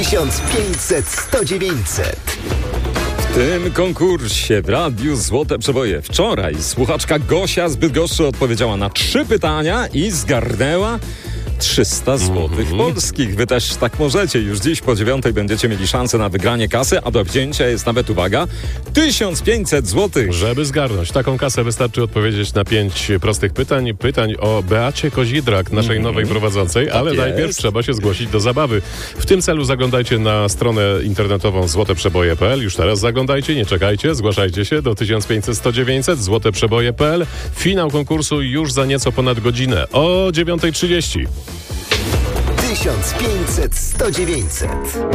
1500 100 900. W tym konkursie w Radiu Złote Przeboje wczoraj słuchaczka Gosia z Bydgoszczy odpowiedziała na 3 pytania i zgarnęła 300 złotych polskich. Wy też tak możecie. Już dziś po 9 będziecie mieli szansę na wygranie kasy, a do wzięcia jest nawet, uwaga, 1500 złotych. Żeby zgarnąć taką kasę, wystarczy odpowiedzieć na 5 prostych pytań. Pytań o Beacie Kozidrak, naszej nowej prowadzącej, ale najpierw trzeba się zgłosić do zabawy. W tym celu zaglądajcie na stronę internetową złoteprzeboje.pl. Już teraz zaglądajcie, nie czekajcie, zgłaszajcie się do 1500 100 900 złoteprzeboje.pl. Finał konkursu już za nieco ponad godzinę o 9:30. 1500 100 900.